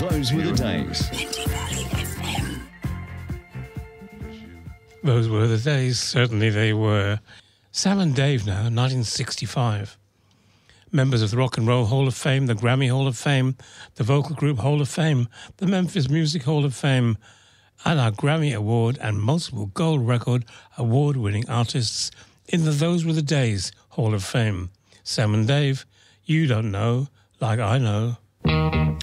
Those were the days. Those were the days. Certainly they were. Sam and Dave now, 1965. Members of the Rock and Roll Hall of Fame, the Grammy Hall of Fame, the Vocal Group Hall of Fame, the Memphis Music Hall of Fame, and our Grammy Award and multiple gold record award-winning artists in the Those Were the Days Hall of Fame. Sam and Dave, you don't know like I know.